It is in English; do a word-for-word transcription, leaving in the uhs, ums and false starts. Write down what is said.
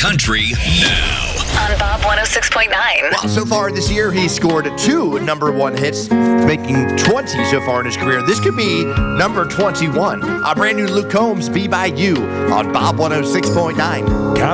Country Now. On Bob one oh six point nine. Well, so far this year, he scored two number one hits, making twenty so far in his career. This could be number twenty-one. A brand new Luke Combs, Be By You, on Bob one oh six point nine.